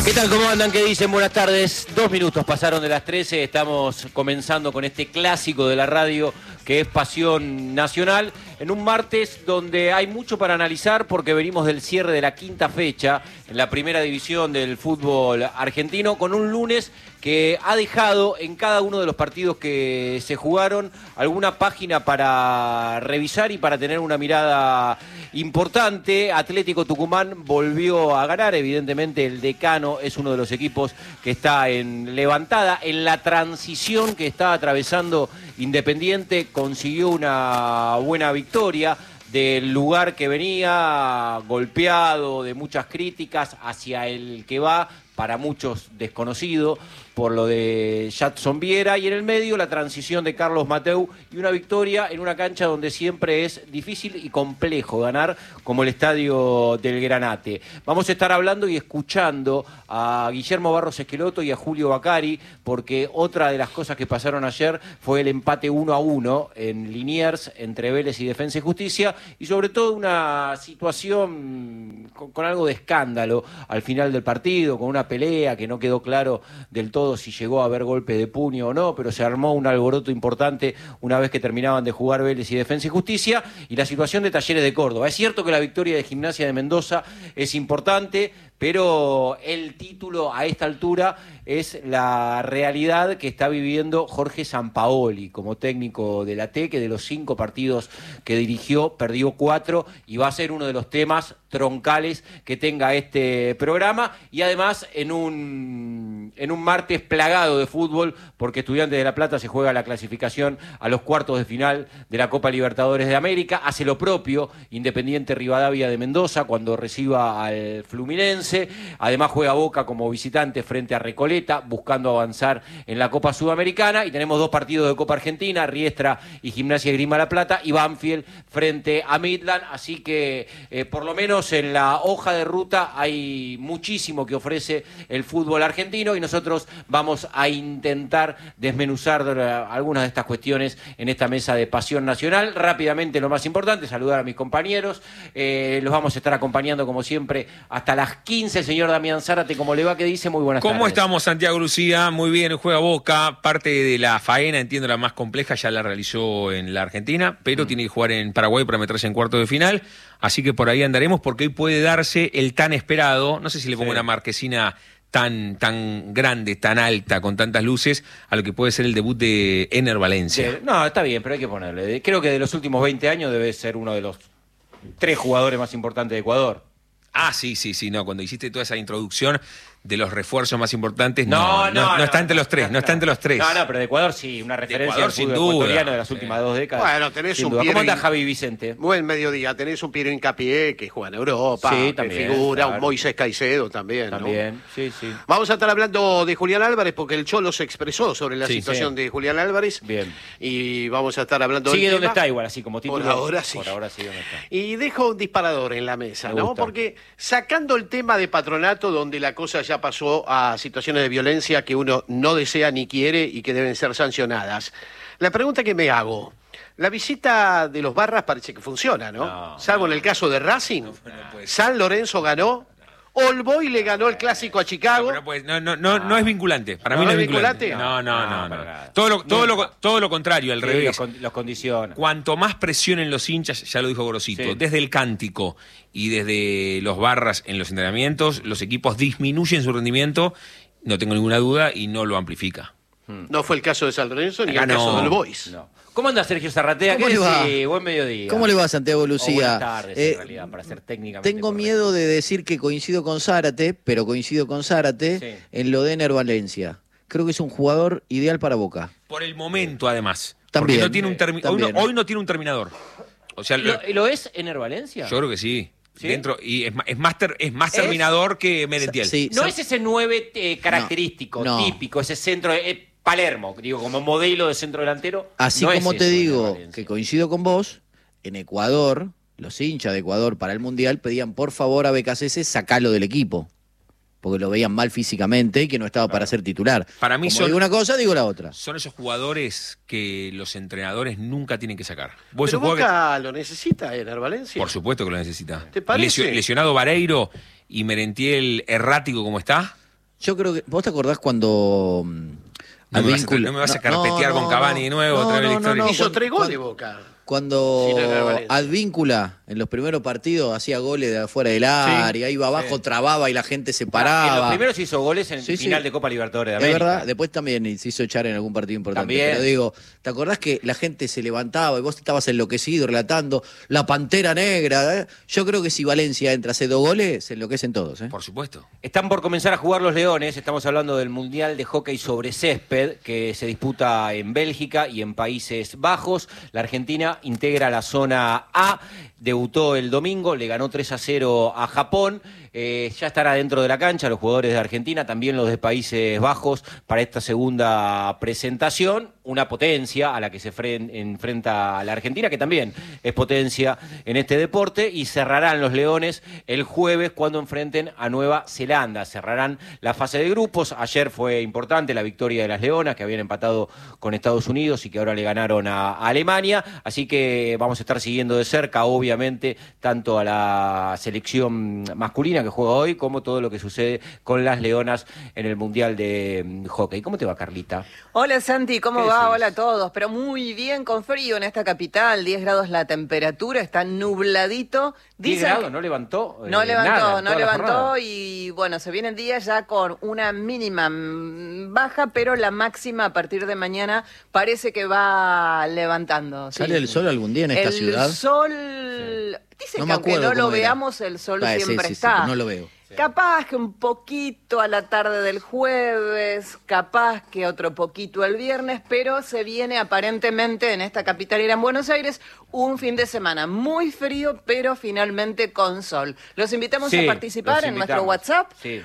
¿Qué tal? ¿Cómo andan? ¿Qué dicen? Buenas tardes. 2 minutos pasaron de las 13. Estamos comenzando con este clásico de la radio que es Pasión Nacional. En un martes donde hay mucho para analizar porque venimos del cierre de la quinta fecha en la primera división del fútbol argentino, con un lunes que ha dejado en cada uno de los partidos que se jugaron alguna página para revisar y para tener una mirada importante. Atlético Tucumán volvió a ganar, evidentemente el decano es uno de los equipos que está en levantada, en la transición que está atravesando Independiente, consiguió una buena victoria del lugar que venía golpeado, de muchas críticas, hacia el que va, para muchos desconocido, por lo de Jadson Viera, y en el medio la transición de Carlos Mateu y una victoria en una cancha donde siempre es difícil y complejo ganar, como el estadio del Granate. Vamos a estar hablando y escuchando a Guillermo Barros Esqueloto y a Julio Bacari, porque otra de las cosas que pasaron ayer fue el empate 1-1 en Liniers entre Vélez y Defensa y Justicia, y sobre todo una situación con algo de escándalo al final del partido, con una pelea que no quedó claro del todo si llegó a haber golpe de puño o no, pero se armó un alboroto importante una vez que terminaban de jugar Vélez y Defensa y Justicia, y la situación de Talleres de Córdoba. Es cierto que la victoria de Gimnasia de Mendoza es importante, pero el título a esta altura es la realidad que está viviendo Jorge Sampaoli como técnico de la T, que de los 5 partidos que dirigió perdió 4, y va a ser uno de los temas troncales que tenga este programa, y además en un martes plagado de fútbol, porque Estudiantes de La Plata se juega la clasificación a los cuartos de final de la Copa Libertadores de América. Hace lo propio Independiente Rivadavia de Mendoza cuando reciba al Fluminense. Además juega Boca como visitante frente a Recoleta, buscando avanzar en la Copa Sudamericana, y tenemos 2 partidos de Copa Argentina, Riestra y Gimnasia Esgrima La Plata, y Banfield frente a Midland. Así que por lo menos en la hoja de ruta hay muchísimo que ofrece el fútbol argentino, y nosotros vamos a intentar desmenuzar algunas de estas cuestiones en esta mesa de Pasión Nacional. Rápidamente, lo más importante, saludar a mis compañeros. Los vamos a estar acompañando como siempre hasta las 15. El señor Damián Zárate, ¿cómo le va? ¿Qué dice? Muy buenas tardes. ¿Cómo estamos, Santiago Lucía? Muy bien, juega Boca. Parte de la faena, entiendo, la más compleja, ya la realizó en la Argentina, pero tiene que jugar en Paraguay para meterse en cuartos de final. Así que por ahí andaremos, porque hoy puede darse el tan esperado, no sé si le pongo una marquesina tan grande, tan alta, con tantas luces, a lo que puede ser el debut de Ener Valencia. No, está bien, pero hay que ponerle. Creo que de los últimos 20 años debe ser uno de los 3 jugadores más importantes de Ecuador. Ah, sí, no, cuando hiciste toda esa introducción de los refuerzos más importantes, no está entre los tres, no está entre los tres. No, pero de Ecuador sí, una referencia Ecuador, al fútbol sin duda, ecuatoriano de las últimas 2 décadas. Bueno, tenés sin un duda. Piero. ¿Cómo anda Javi Vicente? Buen mediodía, tenés un Piero Hincapié que juega en Europa, Sí, que también, figura, claro. un Moisés Caicedo también, ¿no? También, sí. Vamos a estar hablando de Julián Álvarez, porque el Cholo se expresó sobre la situación de Julián Álvarez. Bien. Y vamos a estar hablando Sigue del donde tema. está igual, así como título. Por ahora sí. Por ahora sí donde está. Y dejo un disparador en la mesa, Me ¿no? gusta. Porque sacando el tema de Patronato, donde la cosa ya pasó a situaciones de violencia que uno no desea ni quiere y que deben ser sancionadas, la pregunta que me hago: la visita de los Barras parece que funciona, ¿no? No. Salvo en el caso de Racing. puede ser. San Lorenzo ganó. All Boy le ganó el clásico a Chicago. No es vinculante. Para mí no es vinculante. vinculante? No. para nada. Todo lo contrario, al Sí, revés. los condiciona. Cuanto más presionen los hinchas, ya lo dijo Gorosito, Sí. desde el cántico y desde los Barras en los entrenamientos, los equipos disminuyen su rendimiento, no tengo ninguna duda, y no lo amplifica. No fue el caso de San Lorenzo ni Acá el caso no. de All Boys. No. ¿Cómo anda Sergio Zarratea? ¿Cómo ¿Qué le va? decís? Buen mediodía. ¿Cómo le va, Santiago Lucía? Buenas tardes, en realidad, para ser técnicamente Tengo correcto. miedo de decir que coincido con Zárate, pero coincido con Zárate Sí. en lo de Ener Valencia. Creo que es un jugador ideal para Boca. Por el momento, además. También. Porque no tiene También. hoy no tiene un terminador. O sea, ¿Lo es Ener Valencia? yo creo que sí. ¿Sí? Dentro, y es más terminador que Merentiel. Sí, No es ese 9 característico, No. típico, ese centro, Palermo, digo, como modelo de centro delantero. Así no como es te eso, digo Ener Valencia. que coincido con vos, en Ecuador, los hinchas de Ecuador para el Mundial pedían por favor a BKCS sacarlo del equipo. Porque lo veían mal físicamente y que no estaba para ser titular. Para mí Como digo una cosa, digo la otra. Son esos jugadores que los entrenadores nunca tienen que sacar. ¿Vos Pero ese jugador Boca lo necesita, Ener Valencia. Por supuesto que lo necesita. ¿Te parece? Lesionado Vareiro y Merentiel errático como está. Yo creo que... ¿Vos te acordás cuando... No me vas a carpetear con Cavani de nuevo, otra vez la historia. Hizo 3 goles Boca. Cuando Sí, no, Advíncula en los primeros partidos hacía goles de afuera del área, iba abajo, trababa y la gente se En paraba. los primeros hizo goles en final de Copa Libertadores de América. Es verdad, después también se hizo echar en algún partido importante. También. Pero digo, ¿te acordás que la gente se levantaba y vos estabas enloquecido relatando la Pantera Negra? Yo creo que si Valencia entra a hacer 2 goles, se enloquecen todos. Por supuesto. Están por comenzar a jugar los Leones, estamos hablando del Mundial de Hockey sobre Césped, que se disputa en Bélgica y en Países Bajos. La Argentina integra la zona A, debutó el domingo, le ganó 3-0 a Japón. Ya estará dentro de la cancha los jugadores de Argentina, también los de Países Bajos para esta segunda presentación. Una potencia a la que se enfrenta a la Argentina, que también es potencia en este deporte, y cerrarán los Leones el jueves cuando enfrenten a Nueva Zelanda. Cerrarán la fase de grupos. Ayer fue importante la victoria de las Leonas, que habían empatado con Estados Unidos y que ahora le ganaron a Alemania. Así que vamos a estar siguiendo de cerca, obviamente, tanto a la selección masculina que juega hoy, como todo lo que sucede con las Leonas en el Mundial de Hockey. ¿Cómo te va, Carlita? Hola, Santi, ¿cómo ¿Qué va? decís? Hola a todos, pero muy bien, con frío en esta capital, 10 grados la temperatura, está nubladito. 10 grados, ¿no levantó? No levantó, nada, no toda la levantó jornada. y bueno, se viene el día ya con una mínima baja, pero la máxima a partir de mañana parece que va levantando. ¿Sale el sol algún día en esta ciudad? El sol, dicen No que me aunque acuerdo no lo cómo era. veamos, el sol Sí, siempre sí, está. no lo veo. Capaz que un poquito a la tarde del jueves, capaz que otro poquito el viernes, pero se viene aparentemente en esta capital y en Buenos Aires un fin de semana muy frío, pero finalmente con sol. Los invitamos Sí, a participar los en nuestro invitamos. WhatsApp, Sí.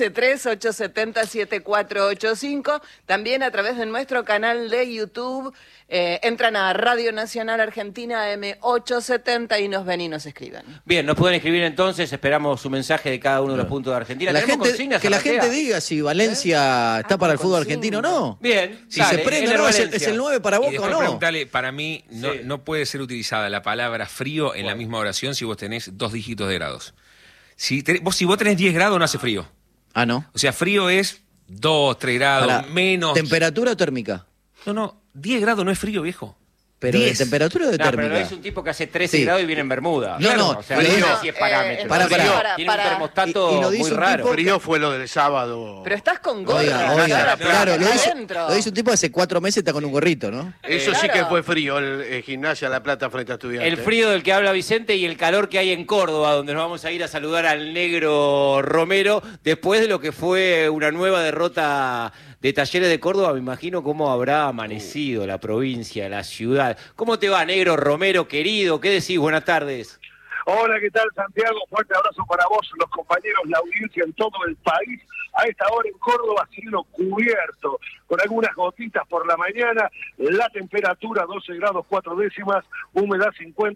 11-3-870-7485, también a través de nuestro canal de YouTube. Entran a Radio Nacional Argentina M870 y nos ven y nos escriben. Bien, nos pueden escribir entonces, esperamos su mensaje de cada uno de los puntos de Argentina. La ¿Tenemos gente, consignas, que la Arratea? gente diga si Valencia está para el fútbol consigna. argentino o no. Bien, Si dale, se prende Ener o no, es Valencia. el 9 para Y Boca o después no. preguntale, para mí no, Sí. no puede ser utilizada la palabra frío en la misma oración si vos tenés 2 dígitos de grados. Si vos tenés 10 grados no hace frío. Ah, no. O sea, frío es 2, 3 grados, Pará, menos. ¿temperatura o térmica? No, 10 grados no es frío, viejo. Pero 10. de temperatura o de No, pero térmica. lo dice un tipo que hace 13 Sí. grados y viene en Bermuda. No, no, o sea, pero no digo- sé si es parámetro. Pará, pará. Tiene un termostato Y lo dice muy un raro. tipo- Frío fue lo del sábado. Pero estás con gorra. Oiga, claro, lo dice adentro. un tipo que hace 4 meses está con un gorrito, ¿no? Eso sí que Claro. fue frío, el Gimnasia La Plata frente a Estudiantes. El frío del que habla Vicente y el calor que hay en Córdoba, donde nos vamos a ir a saludar al negro Romero, después de lo que fue una nueva derrota de Talleres de Córdoba. Me imagino cómo habrá amanecido la provincia, la ciudad. ¿Cómo te va, negro Romero, querido? ¿Qué decís? Buenas tardes. Hola, ¿qué tal, Santiago? Fuerte abrazo para vos, los compañeros, la audiencia en todo el país. A esta hora en Córdoba, cielo cubierto, con algunas gotitas por la mañana, la temperatura 12 grados 4 décimas, humedad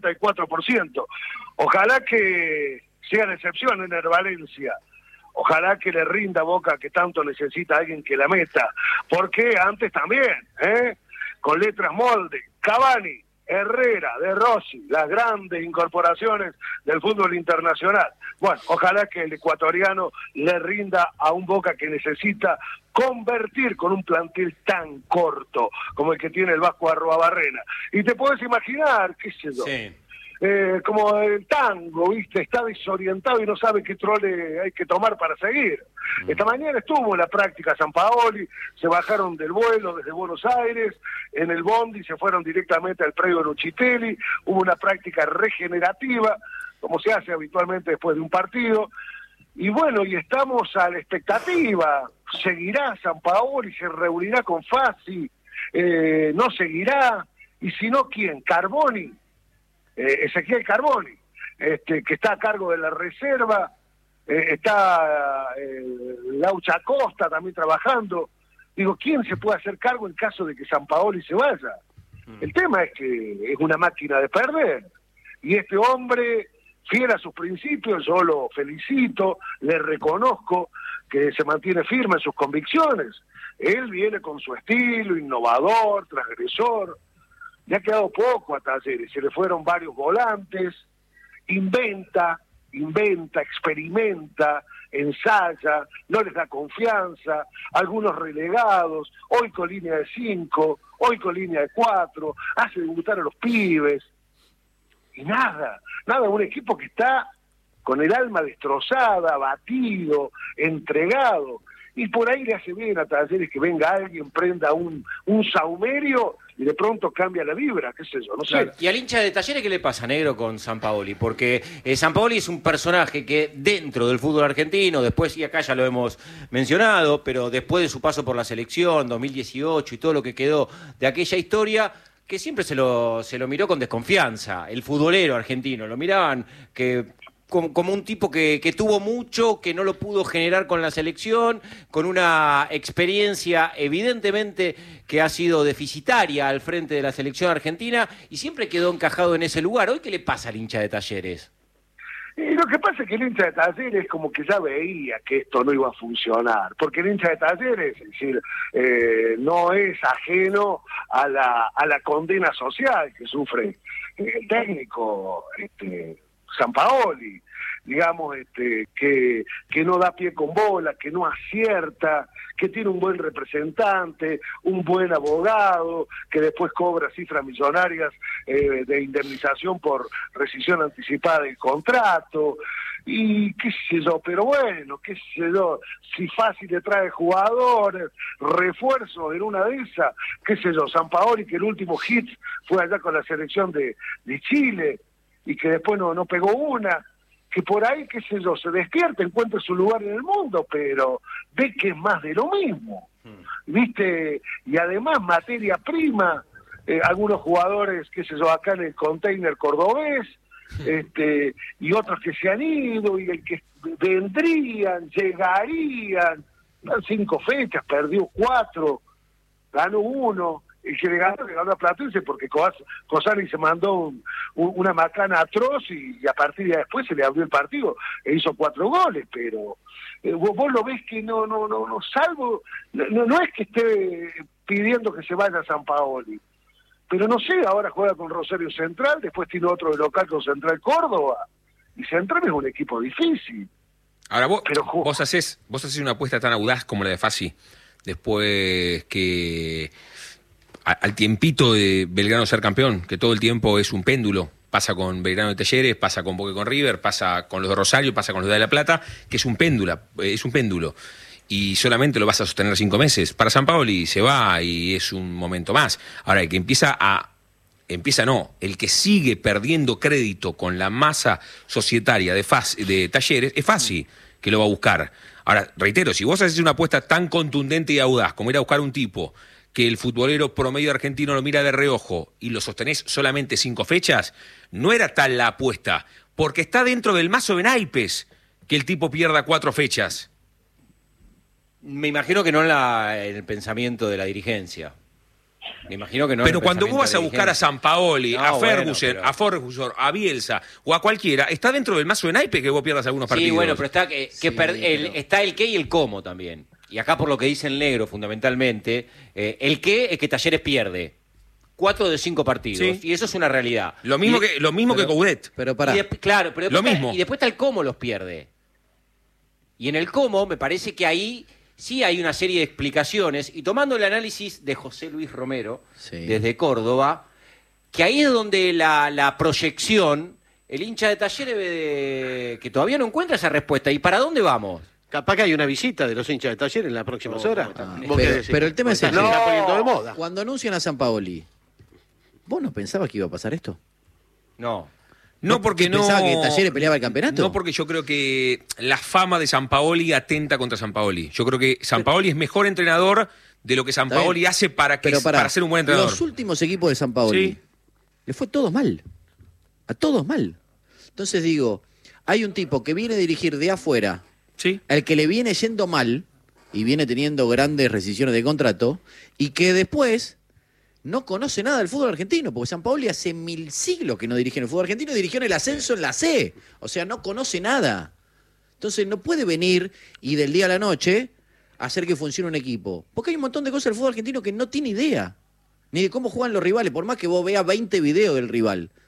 54%. Ojalá que sea la excepción en el Valencia. Ojalá que le rinda Boca, que tanto necesita a alguien que la meta. Porque antes también, con letras molde, Cavani, Herrera, De Rossi, las grandes incorporaciones del fútbol internacional. Bueno, ojalá que el ecuatoriano le rinda a un Boca que necesita convertir con un plantel tan corto como el que tiene el Vasco Arruabarrena. Y te puedes imaginar, qué sé yo, como el tango, ¿viste? Está desorientado y no sabe qué trole hay que tomar para seguir. Esta mañana estuvo en la práctica San Paoli, se bajaron del vuelo desde Buenos Aires, en el bondi se fueron directamente al predio Luchitelli, hubo una práctica regenerativa, como se hace habitualmente después de un partido, y bueno, y estamos a la expectativa. ¿Seguirá San Paoli? ¿Se reunirá con Fassi? ¿No seguirá? Y si no, ¿quién? ¿Carboni? Ezequiel Carboni, que está a cargo de la reserva, está Laucha Costa también trabajando. Digo, ¿quién se puede hacer cargo en caso de que San Paoli se vaya? El tema es que es una máquina de perder. Y este hombre, fiel a sus principios, yo lo felicito, le reconozco que se mantiene firme en sus convicciones. Él viene con su estilo, innovador, transgresor. Le ha quedado poco a Talleres, se le fueron varios volantes, inventa, inventa, experimenta, ensaya, no les da confianza, algunos relegados, hoy con línea de 5, hoy con línea de 4, hace debutar a los pibes, y nada, un equipo que está con el alma destrozada, abatido, entregado, y por ahí le hace bien a Talleres que venga alguien, prenda un saumerio y de pronto cambia la vibra, qué sé yo, no Claro. sé. ¿Y al hincha de Talleres qué le pasa, negro, con Sampaoli? Porque Sampaoli es un personaje que dentro del fútbol argentino, después, y acá ya lo hemos mencionado, pero después de su paso por la selección, 2018 y todo lo que quedó de aquella historia, que siempre se lo miró con desconfianza, el futbolero argentino, lo miraban como un tipo que tuvo mucho, que no lo pudo generar con la selección, con una experiencia evidentemente que ha sido deficitaria al frente de la selección argentina y siempre quedó encajado en ese lugar. ¿Hoy qué le pasa al hincha de Talleres? Y lo que pasa es que el hincha de Talleres como que ya veía que esto no iba a funcionar, porque el hincha de Talleres, es decir, no es ajeno a la condena social que sufre el técnico Sampaoli, digamos, que no da pie con bola, que no acierta, que tiene un buen representante, un buen abogado, que después cobra cifras millonarias de indemnización por rescisión anticipada del contrato, y qué sé yo, pero bueno, qué sé yo, si fácil le trae jugadores, refuerzos en una de esas, qué sé yo, Sampaoli, que el último hit fue allá con la selección de Chile, y que después no pegó una, que por ahí, qué sé yo, se despierta, encuentra su lugar en el mundo, pero ve que es más de lo mismo, ¿viste? Y además, materia prima, algunos jugadores, qué sé yo, acá en el container cordobés, y otros que se han ido, y el que vendrían, llegarían, 5 fechas, perdió 4, ganó 1, el que le ganó a Platense porque Cosani se mandó una macana atroz y a partir de después se le abrió el partido e hizo 4 goles, pero vos lo ves que no, salvo, no es que esté pidiendo que se vaya a Sampaoli, pero no sé, ahora juega con Rosario Central, después tiene otro de local con Central Córdoba, y Central es un equipo difícil. Ahora vos hacés una apuesta tan audaz como la de Fassi, después que al tiempito de Belgrano ser campeón, que todo el tiempo es un péndulo, pasa con Belgrano de Talleres, pasa con Boca y con River, pasa con los de Rosario, pasa con los de La Plata, que es un péndulo, y solamente lo vas a sostener 5 meses. Para Sampaoli se va y es un momento más. Ahora, el que el que sigue perdiendo crédito con la masa societaria de Talleres, es Fassi que lo va a buscar. Ahora, reitero, si vos haces una apuesta tan contundente y audaz como ir a buscar un tipo que el futbolero promedio argentino lo mira de reojo y lo sostenés solamente 5 fechas, no era tal la apuesta, porque está dentro del mazo de naipes que el tipo pierda 4 fechas. Me imagino que no en el pensamiento de la dirigencia. Me imagino que no. Pero cuando vos vas a buscar a Sampaoli, a Ferguson, bueno, a Ferguson, a Bielsa o a cualquiera, está dentro del mazo de naipes que vos pierdas algunos partidos. Sí, bueno, pero está el qué y el cómo también. Y acá por lo que dice el negro, fundamentalmente, el qué es que Talleres pierde 4 de 5 partidos. Sí. Y eso es una realidad. Lo mismo que Coudet. Pero pará. Claro, pero lo mismo. Y después está el cómo los pierde. Y en el cómo me parece que ahí sí hay una serie de explicaciones. Y tomando el análisis de José Luis Romero, desde Córdoba, que ahí es donde la proyección, el hincha de Talleres que todavía no encuentra esa respuesta. ¿Y para dónde vamos? Capaz que hay una visita de los hinchas de Talleres en las próximas horas. Pero el tema es el el está poniendo de moda. Cuando anuncian a Sampaoli, ¿vos no pensabas que iba a pasar esto? No. No, porque no. ¿Pensaba que Talleres peleaba el campeonato? No, porque yo creo que la fama de Sampaoli atenta contra Sampaoli. Yo creo que Sampaoli es mejor entrenador de lo que Sampaoli hace para ser un buen entrenador. Los últimos equipos de Sampaoli le fue todos mal. A todos mal. Entonces digo, hay un tipo que viene a dirigir de afuera, al que le viene yendo mal y viene teniendo grandes rescisiones de contrato, y que después no conoce nada del fútbol argentino, porque Sampaoli hace 1000 siglos que no dirige en el fútbol argentino, dirigió en el ascenso en la C. O sea, no conoce nada. Entonces no puede venir y del día a la noche hacer que funcione un equipo. Porque hay un montón de cosas del fútbol argentino que no tiene idea. Ni de cómo juegan los rivales, por más que vos veas 20 videos del rival.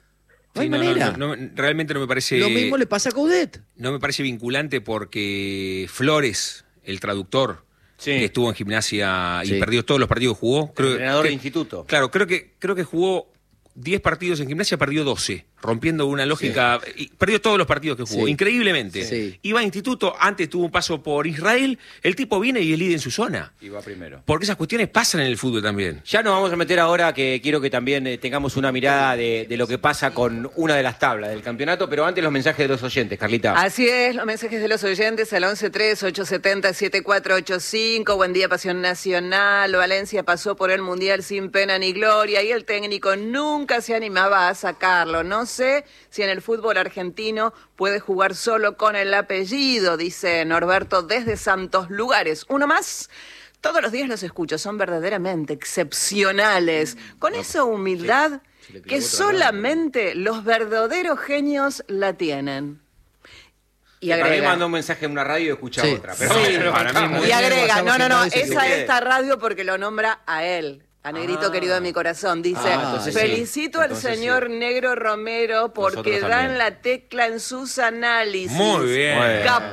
No hay manera. Realmente no me parece... Lo mismo le pasa a Coudet. No me parece vinculante porque Flores, el traductor, que estuvo en Gimnasia y perdió todos los partidos que jugó. El entrenador de instituto. Claro, creo que jugó 10 partidos en Gimnasia, perdió 12, rompiendo una lógica. Y perdió todos los partidos que jugó, increíblemente. Sí. Iba a instituto, antes tuvo un paso por Israel, el tipo viene y es líder en su zona. Y va primero. Porque esas cuestiones pasan en el fútbol también. Ya nos vamos a meter ahora, que quiero que también tengamos una mirada de lo que pasa con una de las tablas del campeonato, pero antes los mensajes de los oyentes, Carlita. Así es, los mensajes de los oyentes al 11-3-870-7485. Buen día, Pasión Nacional. Valencia pasó por el Mundial sin pena ni gloria y el técnico nunca se animaba a sacarlo. No sé si en el fútbol argentino puede jugar solo con el apellido, dice Norberto desde Santos Lugares. Uno más. Todos los días los escucho, son verdaderamente excepcionales. Con esa humildad que solamente los verdaderos genios la tienen. Y Para mí agrega. mandó un mensaje en una radio y escucha otra. Pero Sí. bueno, para mí Y agrega, no, si esa quiere. esta radio porque lo nombra a él. A Negrito querido de mi corazón. Dice, entonces felicito sí. al señor Negro Romero porque Nosotros dan también. la tecla en sus análisis. Muy bien. Bueno. Capaz